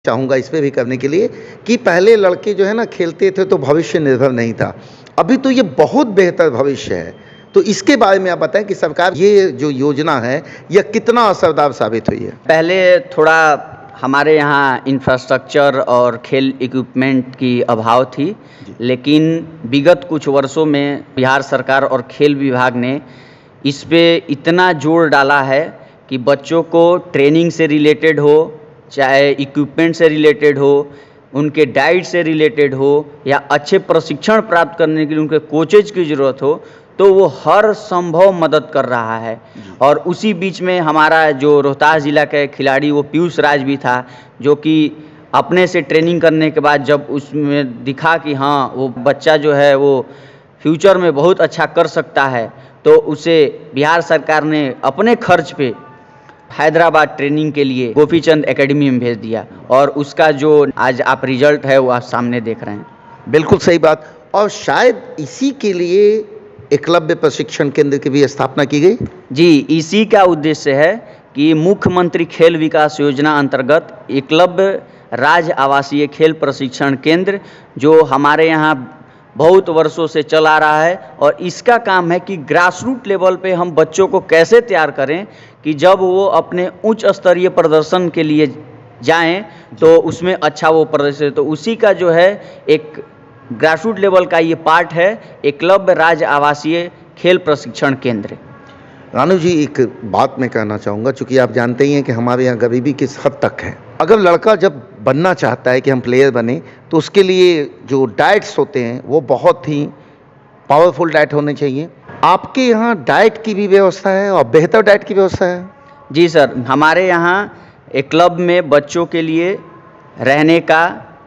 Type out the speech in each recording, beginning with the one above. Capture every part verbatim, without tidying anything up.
चाहूँगा इस पे भी करने के लिए कि पहले लड़के जो है ना खेलते थे तो भविष्य निर्भर नहीं था। अभी तो ये बहुत बेहतर भविष्य है। तो इसके बारे में आप बताएं कि सरकार ये जो योजना है यह कितना असरदार साबित हुई है। पहले थोड़ा हमारे यहाँ इंफ्रास्ट्रक्चर और खेल इक्विपमेंट की अभाव थी, लेकिन विगत कुछ वर्षों में बिहार सरकार और खेल विभाग ने इस पे इतना जोर डाला है कि बच्चों को ट्रेनिंग से रिलेटेड हो, चाहे इक्विपमेंट से रिलेटेड हो, उनके डाइट से रिलेटेड हो या अच्छे प्रशिक्षण प्राप्त करने के लिए उनके कोचेज की ज़रूरत हो, तो वो हर संभव मदद कर रहा है। और उसी बीच में हमारा जो रोहतास ज़िला का खिलाड़ी वो पीयूष राज भी था, जो कि अपने से ट्रेनिंग करने के बाद जब उसमें दिखा कि हाँ वो बच्चा जो है वो फ्यूचर में बहुत अच्छा कर सकता है, तो उसे बिहार सरकार ने अपने खर्च पे हैदराबाद ट्रेनिंग के लिए गोपीचंद एकेडमी में भेज दिया और उसका जो आज आप रिजल्ट है वो आप सामने देख रहे हैं। बिल्कुल सही बात। और शायद इसी के लिए एकलव्य प्रशिक्षण केंद्र की भी स्थापना की गई। जी, इसी का उद्देश्य है कि मुख्यमंत्री खेल विकास योजना अंतर्गत एकलव्य राज्य आवासीय खेल प्रशिक्षण केंद्र जो हमारे यहाँ बहुत वर्षों से चला रहा है, और इसका काम है कि ग्रासरूट लेवल पे हम बच्चों को कैसे तैयार करें कि जब वो अपने उच्च स्तरीय प्रदर्शन के लिए जाएं तो उसमें अच्छा वो प्रदर्शन। तो उसी का जो है एक ग्रासरूट लेवल का ये पार्ट है एकलव्य राज्य आवासीय खेल प्रशिक्षण केंद्र। रानू जी, एक बात मैं कहना चाहूँगा, चूँकि आप जानते ही हैं कि हमारे यहाँ गरीबी किस हद तक है। अगर लड़का जब बनना चाहता है कि हम प्लेयर बने, तो उसके लिए जो डाइट्स होते हैं वो बहुत ही पावरफुल डाइट होने चाहिए। आपके यहाँ डाइट की भी व्यवस्था है और बेहतर डाइट की व्यवस्था है? जी सर, हमारे यहाँ एक क्लब में बच्चों के लिए रहने का,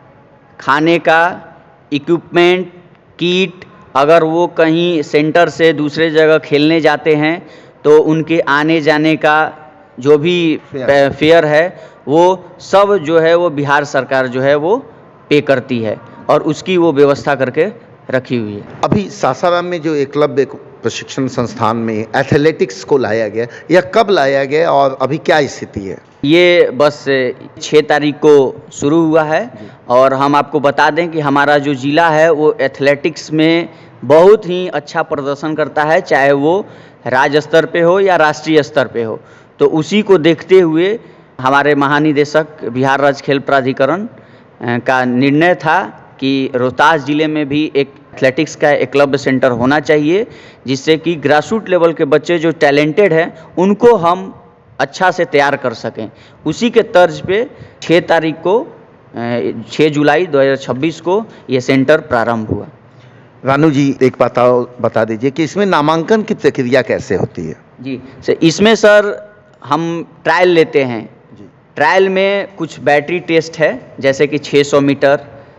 खाने का, इक्विपमेंट, किट, अगर वो कहीं सेंटर से दूसरे जगह खेलने जाते हैं तो उनके आने जाने का जो भी फेयर है वो सब जो है वो बिहार सरकार जो है वो पे करती है और उसकी वो व्यवस्था करके रखी हुई है। अभी सासाराम में जो एकलव्य प्रशिक्षण संस्थान में एथलेटिक्स को लाया गया, यह कब लाया गया और अभी क्या स्थिति है? ये बस छः तारीख को शुरू हुआ है और हम आपको बता दें कि हमारा जो ज़िला है वो एथलेटिक्स में बहुत ही अच्छा प्रदर्शन करता है, चाहे वो राज्य स्तर पे हो या राष्ट्रीय स्तर पे हो। तो उसी को देखते हुए हमारे महानिदेशक बिहार राज्य खेल प्राधिकरण का निर्णय था कि रोहतास ज़िले में भी एक एथलेटिक्स का एकलव्य सेंटर होना चाहिए, जिससे कि ग्रासरूट लेवल के बच्चे जो टैलेंटेड हैं उनको हम अच्छा से तैयार कर सकें। उसी के तर्ज पे छः तारीख को छः जुलाई दो हज़ार छब्बीस को ये सेंटर प्रारंभ हुआ। रानू जी, एक बात और बता दीजिए कि इसमें नामांकन की प्रक्रिया कैसे होती है? जी सर, इसमें सर हम ट्रायल लेते हैं। जी। ट्रायल में कुछ बैटरी टेस्ट है, जैसे कि छह सौ metre,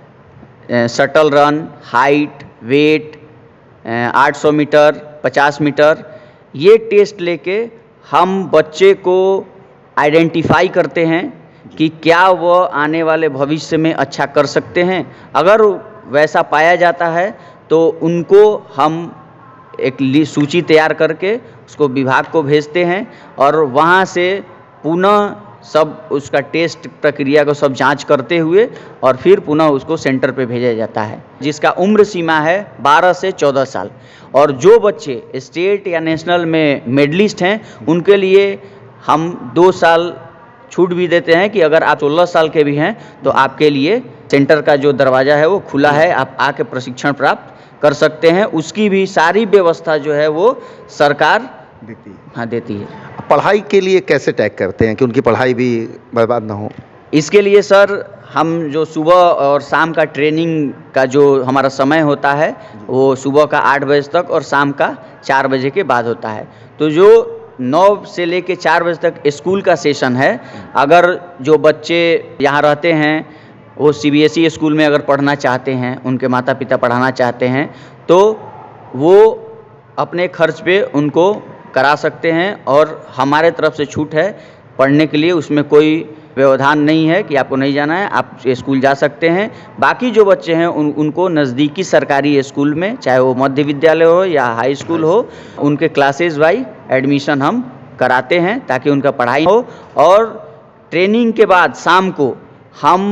shuttle run, height, wait, आठ सौ मीटर, पचास मीटर, ये टेस्ट लेके हम बच्चे को आइडेंटिफाई करते हैं कि क्या वह आने वाले भविष्य में अच्छा कर सकते हैं। अगर वैसा पाया जाता है तो उनको हम एक सूची तैयार करके उसको विभाग को भेजते हैं और वहाँ से पुनः सब उसका टेस्ट प्रक्रिया को सब जांच करते हुए और फिर पुनः उसको सेंटर पे भेजा जाता है, जिसका उम्र सीमा है बारह से चौदह साल। और जो बच्चे स्टेट या नेशनल में मेडलिस्ट हैं उनके लिए हम दो साल छूट भी देते हैं कि अगर आप सोलह साल के भी हैं तो आपके लिए सेंटर का जो दरवाज़ा है वो खुला है, आप आके प्रशिक्षण प्राप्त कर सकते हैं। उसकी भी सारी व्यवस्था जो है वो सरकार देती है। हाँ, देती है। पढ़ाई के लिए कैसे टैग करते हैं कि उनकी पढ़ाई भी बर्बाद ना हो? इसके लिए सर हम जो सुबह और शाम का ट्रेनिंग का जो हमारा समय होता है वो सुबह का आठ बजे तक और शाम का चार बजे के बाद होता है। तो जो नौ से लेके चार बजे तक स्कूल का सेशन है, अगर जो बच्चे यहाँ रहते हैं वो सीबीएसई स्कूल में अगर पढ़ना चाहते हैं, उनके माता पिता पढ़ाना चाहते हैं, तो वो अपने खर्च पे उनको करा सकते हैं और हमारे तरफ से छूट है पढ़ने के लिए। उसमें कोई व्यवधान नहीं है कि आपको नहीं जाना है, आप स्कूल जा सकते हैं। बाकी जो बच्चे हैं उन उनको नज़दीकी सरकारी स्कूल में, चाहे वो मध्य विद्यालय हो या हाई स्कूल हो, उनके क्लासेस वाइज एडमिशन हम कराते हैं ताकि उनका पढ़ाई हो। और ट्रेनिंग के बाद शाम को हम